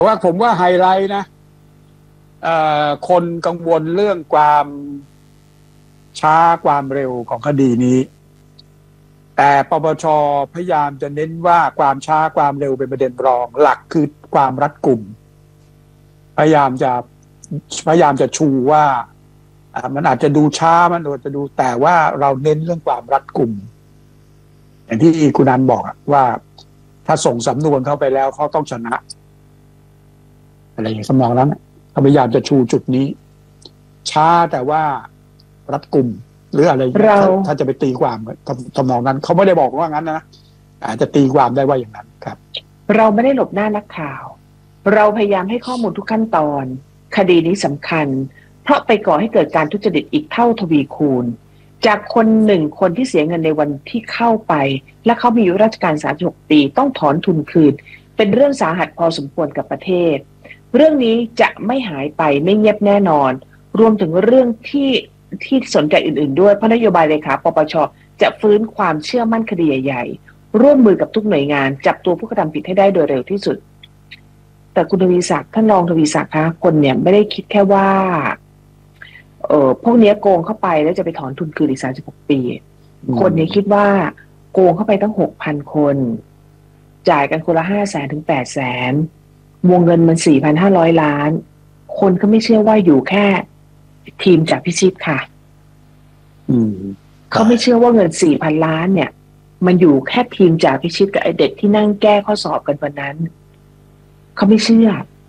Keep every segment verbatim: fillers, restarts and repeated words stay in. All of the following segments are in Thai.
ว่าผมว่าไฮไลท์นะคนกังวลเรื่องความช้าความเร็วของคดีนี้แต่ปปชพยายามจะเน้นว่าความช้าความเร็วเป็นประเด็นรองหลักคือความรัดกุมพยายามจะพยายามจะชูว่ามันอาจจะดูช้ามันอาจจะดูแต่ว่าเราเน้นเรื่องความรัดกุมอย่างที่คุณนันบอกว่าถ้าส่งสำนวนเข้าไปแล้วเขาต้องชนะอะไรอย่างสมองนั้นเขาพยายามจะชูจุดนี้ช้าแต่ว่ารัดกุมหรืออะไรเราถ้าจะไปตีความทำนองนั้นเขาไม่ได้บอกว่างั้นนะอาจจะตีความได้ว่าอย่างนั้นครับเราไม่ได้หลบหน้านักข่าวเราพยายามให้ข้อมูลทุกขั้นตอนคดีนี้สำคัญเพราะไปก่อให้เกิดการทุจริตอีกเท่าทวีคูณจากคนหนึ่งคนที่เสียเงินในวันที่เข้าไปและเขามีอายุราชการสามสิบหกปีต้องถอนทุนคืนเป็นเรื่องสาหัสพอสมควรกับประเทศเรื่องนี้จะไม่หายไปไม่เงียบแน่นอนรวมถึงเรื่องที่ที่สนใจอื่นๆด้วยเพราะนโยบายเลขาปปชจะฟื้นความเชื่อมั่นคดีใหญ่ๆร่วมมือกับทุกหน่วยงานจับตัวผู้กระทำผิดให้ได้โดยเร็วที่สุดแต่คุณทวีศักดิ์ท่านรองทวีศักดิ์คะคนเนี่ยไม่ได้คิดแค่ว่าเออพวกนี้โกงเข้าไปแล้วจะไปถอนทุนคืนอีกสามสิบหกปีคนเนี่ยคิดว่าโกงเข้าไปตั้งหกพันคนจ่ายกันคนละห้าแสนถึงแปดแสนวงเงินมันสี่พันห้าร้อยล้านคนก็ไม่เชื่อว่าอยู่แค่ทีมจากพิชิตค่ะเขาไม่เชื่อว่าเงินสี่พันล้านเนี่ยมันอยู่แค่ทีมจากพิชิตกับไอเด็กที่นั่งแก้ข้อสอบกันวันนั้นเขาไม่เชื่อ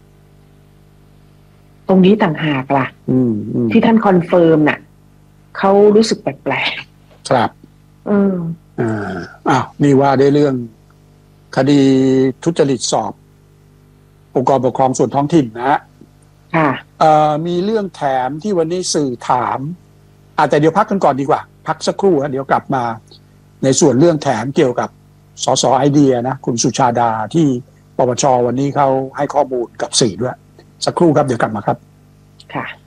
ตรงนี้ต่างหากล่ะที่ท่านคอนเฟิร์มน่ะเขารู้สึกแปลกๆครับอืมอ่าอ้าวนี่ว่าได้เรื่องคดีทุจริตสอบองค์กรปกครองส่วนท้องถิ่นนะฮะค่ะเอ่อมีเรื่องแถมที่วันนี้สื่อถามอาจจะเดี๋ยวพักกันก่อนดีกว่าพักสักครู่นะเดี๋ยวกลับมาในส่วนเรื่องแถมเกี่ยวกับสสไอเดียนะคุณสุชาดาที่ปปชวันนี้เขาให้ข้อมูลกับสื่อด้วยสักครู่ครับเดี๋ยวกลับมาครับค่ะ